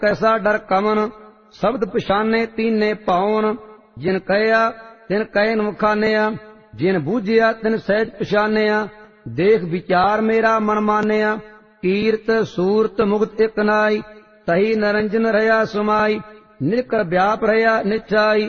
कैसा डर कमन, शब्द पछाने तीने पाउन। जिन कहया तिन कहन मुखानिया, जिन बूझिया तिन सहज पछानिया। देख विचार मेरा मन मानिया, कीरत सूरत मुक्त एक नाई। तही नरंजन रहा सुमाई, निरकर व्याप रहा निचाई।